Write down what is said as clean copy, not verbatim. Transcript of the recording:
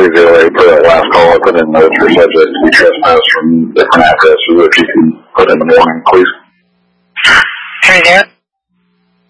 308 for that last call. I put in notes for subject to be trespassed from different addresses. If you can put in the morning, please. Hey, Nat.